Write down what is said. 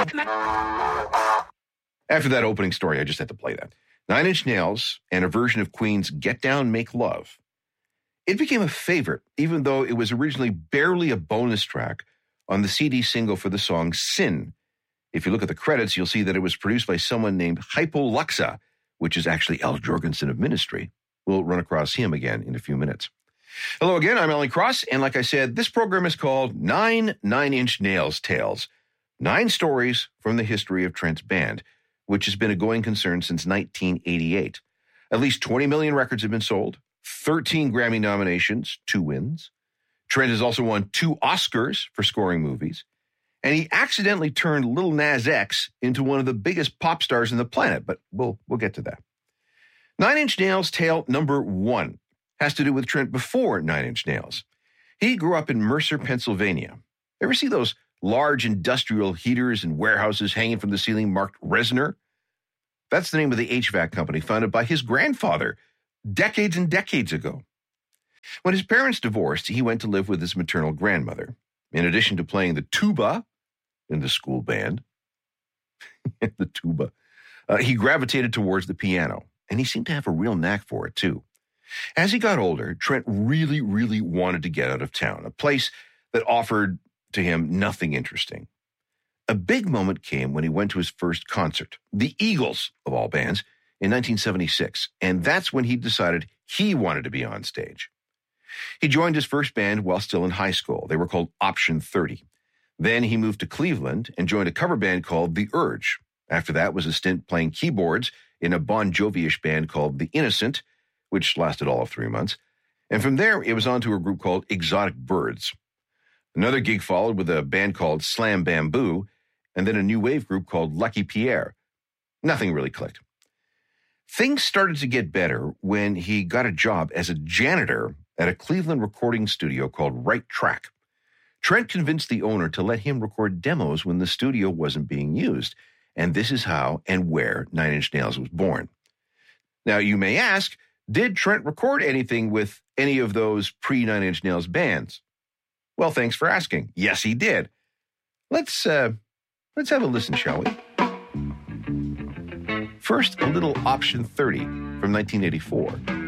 After that opening story, I just had to play that. Nine Inch Nails and a version of Queen's Get Down, Make Love. It became a favorite, even though it was originally barely a bonus track on the CD single for the song Sin. If you look at the credits, you'll see that it was produced by someone named Hypoluxa, which is actually Al Jorgensen of Ministry. We'll run across him again in a few minutes. Hello again, I'm Alan Cross, and like I said, this program is called Nine Inch Nails Tales. 9 stories from the history of Trent's band, which has been a going concern since 1988. At least 20 million records have been sold, 13 Grammy nominations, 2 wins. Trent has also won 2 Oscars for scoring movies, and he accidentally turned Lil Nas X into one of the biggest pop stars in the planet, but we'll get to that. Nine Inch Nails tale number 1 has to do with Trent before Nine Inch Nails. He grew up in Mercer, Pennsylvania. Ever see those large industrial heaters and warehouses hanging from the ceiling marked Resner? That's the name of the HVAC company founded by his grandfather decades and decades ago. When his parents divorced, he went to live with his maternal grandmother. In addition to playing the tuba in the school band, the tuba, he gravitated towards the piano, and he seemed to have a real knack for it, too. As he got older, Trent really, really wanted to get out of town, a place that offered to him nothing interesting. A big moment came when he went to his first concert, the Eagles, of all bands, in 1976, and that's when he decided he wanted to be on stage. He joined his first band while still in high school. They were called Option 30. Then he moved to Cleveland and joined a cover band called The Urge. After that was a stint playing keyboards in a Bon Jovi-ish band called The Innocent, which lasted all of 3 months. And from there, it was on to a group called Exotic Birds. Another gig followed with a band called Slam Bamboo, and then a new wave group called Lucky Pierre. Nothing really clicked. Things started to get better when he got a job as a janitor at a Cleveland recording studio called Right Track. Trent convinced the owner to let him record demos when the studio wasn't being used, and this is how and where Nine Inch Nails was born. Now, you may ask, did Trent record anything with any of those pre-Nine Inch Nails bands? Well, thanks for asking. Yes, he did. Let's have a listen, shall we? First, a little Option 30 from 1984.